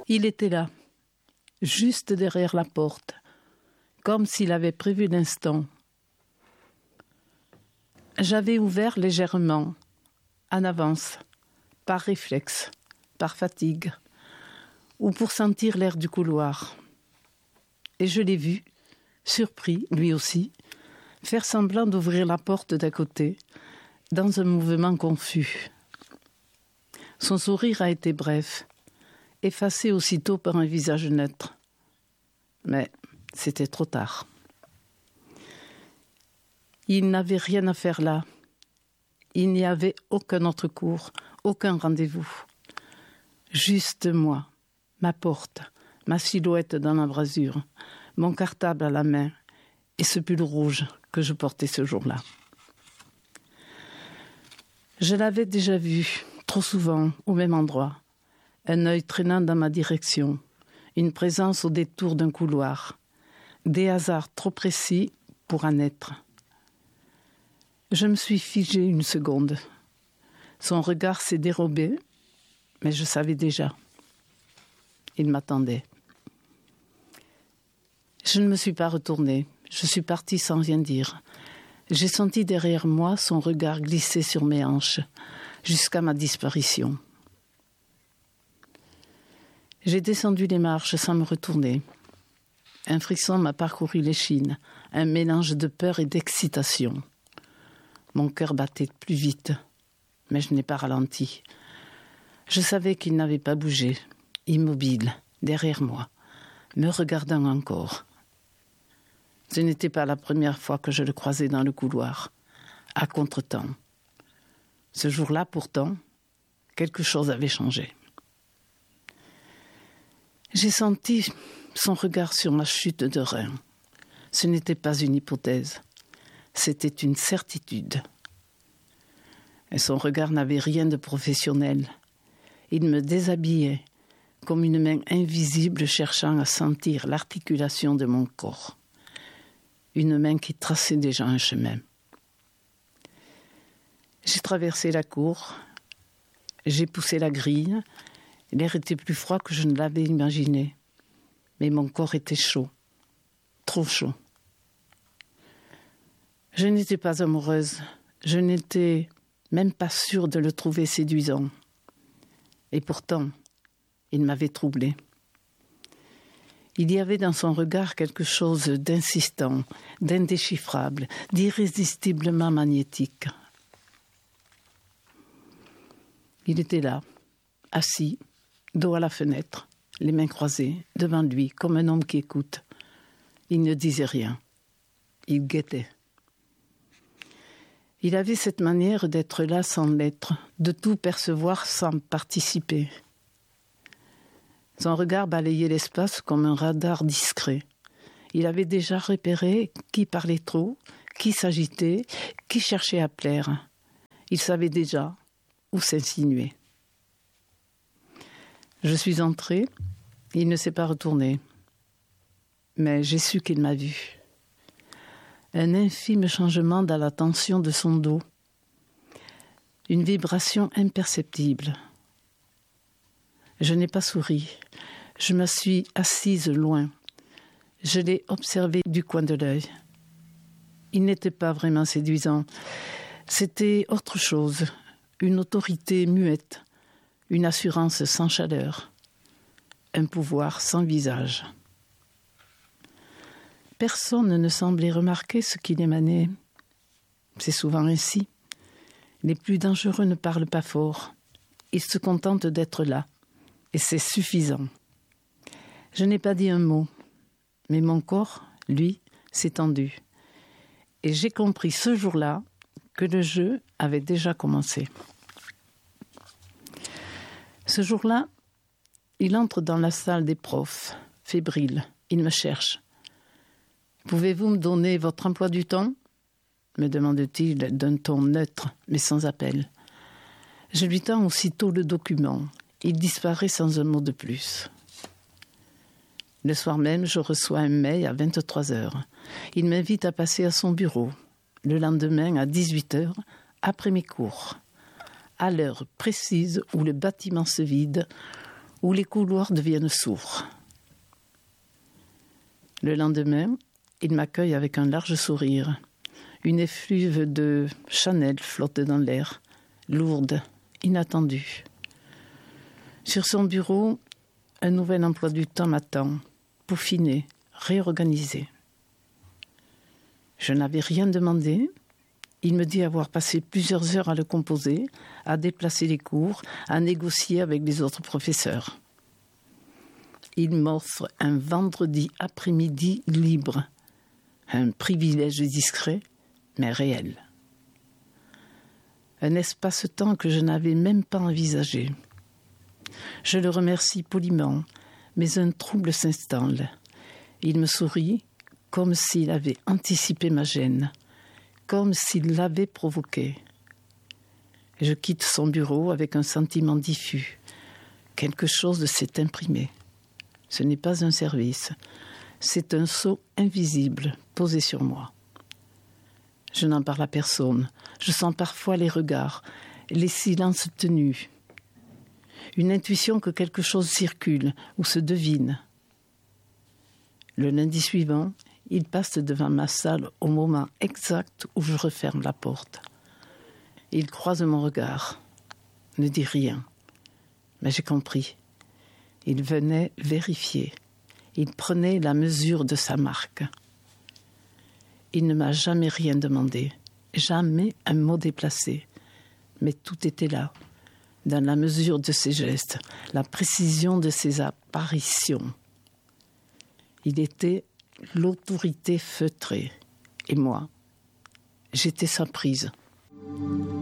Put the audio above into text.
Il était là, juste derrière la porte, comme s'il avait prévu l'instant. J'avais ouvert légèrement, en avance, par réflexe, par fatigue, ou pour sentir l'air du couloir. Et je l'ai vu, surpris, lui aussi, faire semblant d'ouvrir la porte d'à côté, dans un mouvement confus. Son sourire a été bref, effacé aussitôt par un visage neutre. Mais c'était trop tard. Il n'avait rien à faire là. Il n'y avait aucun autre cours, aucun rendez-vous. Juste moi, ma porte, ma silhouette dans l'embrasure, mon cartable à la main et ce pull rouge que je portais ce jour-là. Je l'avais déjà vu, trop souvent, au même endroit. Un œil traînant dans ma direction, une présence au détour d'un couloir, des hasards trop précis pour en être. Je me suis figée une seconde. Son regard s'est dérobé, mais je savais déjà. Il m'attendait. Je ne me suis pas retournée. Je suis partie sans rien dire. J'ai senti derrière moi son regard glisser sur mes hanches, jusqu'à ma disparition. J'ai descendu les marches sans me retourner. Un frisson m'a parcouru l'échine, un mélange de peur et d'excitation. Mon cœur battait plus vite, mais je n'ai pas ralenti. Je savais qu'il n'avait pas bougé, immobile, derrière moi, me regardant encore. Ce n'était pas la première fois que je le croisais dans le couloir, à contretemps. Ce jour-là, pourtant, quelque chose avait changé. J'ai senti son regard sur ma chute de rein. Ce n'était pas une hypothèse, c'était une certitude. Et son regard n'avait rien de professionnel. Il me déshabillait, comme une main invisible cherchant à sentir l'articulation de mon corps. Une main qui traçait déjà un chemin. J'ai traversé la cour, j'ai poussé la grille. L'air était plus froid que je ne l'avais imaginé, mais mon corps était chaud, trop chaud. Je n'étais pas amoureuse, je n'étais même pas sûre de le trouver séduisant. Et pourtant, il m'avait troublée. Il y avait dans son regard quelque chose d'insistant, d'indéchiffrable, d'irrésistiblement magnétique. Il était là, assis, dos à la fenêtre, les mains croisées, devant lui, comme un homme qui écoute. Il ne disait rien. Il guettait. Il avait cette manière d'être là sans l'être, de tout percevoir sans participer. Son regard balayait l'espace comme un radar discret. Il avait déjà repéré qui parlait trop, qui s'agitait, qui cherchait à plaire. Il savait déjà où s'insinuer. Je suis entrée, il ne s'est pas retourné. Mais j'ai su qu'il m'a vue. Un infime changement dans la tension de son dos. Une vibration imperceptible. Je n'ai pas souri. Je me suis assise loin. Je l'ai observé du coin de l'œil. Il n'était pas vraiment séduisant. C'était autre chose. Une autorité muette. Une assurance sans chaleur. Un pouvoir sans visage. Personne ne semblait remarquer ce qu'il émanait. C'est souvent ainsi. Les plus dangereux ne parlent pas fort. Ils se contentent d'être là. Et c'est suffisant. Je n'ai pas dit un mot, mais mon corps, lui, s'est tendu. Et j'ai compris ce jour-là que le jeu avait déjà commencé. Ce jour-là, il entre dans la salle des profs, fébrile. Il me cherche. « Pouvez-vous me donner votre emploi du temps ?» me demande-t-il d'un ton neutre, mais sans appel. Je lui tends aussitôt le document. Il disparaît sans un mot de plus. Le soir même, je reçois un mail à 23h. Il m'invite à passer à son bureau, le lendemain à 18h, après mes cours, à l'heure précise où le bâtiment se vide, où les couloirs deviennent sourds. Le lendemain, il m'accueille avec un large sourire. Une effluve de Chanel flotte dans l'air, lourde, inattendue. Sur son bureau, un nouvel emploi du temps m'attend, peaufiné, réorganisé. Je n'avais rien demandé. Il me dit avoir passé plusieurs heures à le composer, à déplacer les cours, à négocier avec les autres professeurs. Il m'offre un vendredi après-midi libre, un privilège discret, mais réel. Un espace-temps que je n'avais même pas envisagé. Je le remercie poliment, mais un trouble s'installe. Il me sourit comme s'il avait anticipé ma gêne, comme s'il l'avait provoquée. Je quitte son bureau avec un sentiment diffus. Quelque chose s'est imprimé. Ce n'est pas un service, c'est un sceau invisible posé sur moi. Je n'en parle à personne. Je sens parfois les regards, les silences tenus. Une intuition que quelque chose circule ou se devine. Le lundi suivant, il passe devant ma salle au moment exact où je referme la porte. Il croise mon regard, ne dit rien. Mais j'ai compris. Il venait vérifier. Il prenait la mesure de sa marque. Il ne m'a jamais rien demandé, jamais un mot déplacé. Mais tout était là, dans la mesure de ses gestes, la précision de ses apparitions. Il était l'autorité feutrée. Et moi, j'étais sa prise.